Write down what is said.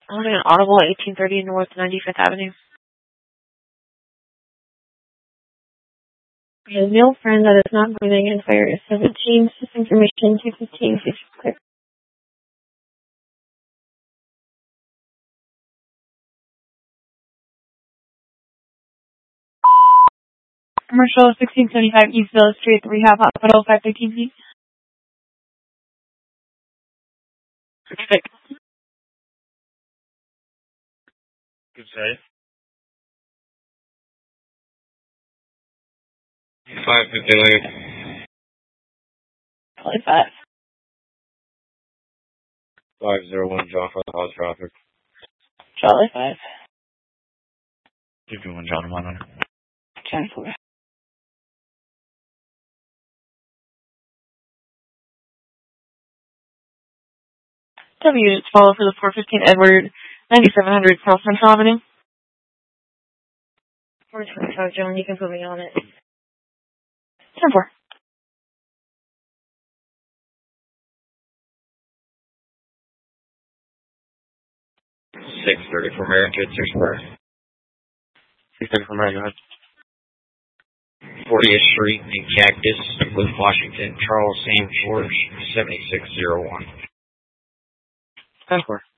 I'm doing an audible at 1830 North 95th Avenue. We have a male friend that is not breathing and fire is 17. System information 215. Clear. Commercial 1675 East Village Street, Rehab Hospital 513 feet. Good say. 550. 25. 501 John for the house traffic. Charlie 5. 51 John 100. 10-4. W units follow for the 415 Edward 9700 South Central Avenue. 425 Joan, you can put me on it. 10-4. 630 for America, 630 for America. 40th Street in Cactus, with Washington, Charles Sam George, 7601. 10-4.